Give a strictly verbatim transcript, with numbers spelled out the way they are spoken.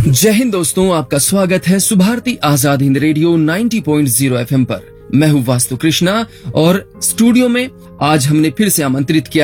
जय हिंद दोस्तों, आपका स्वागत है सुभारती आजाद हिंद रेडियो नब्बे पॉइंट शून्य एफएम पर। मैं हूँ वास्तु कृष्णा और स्टूडियो में आज हमने फिर से आमंत्रित किया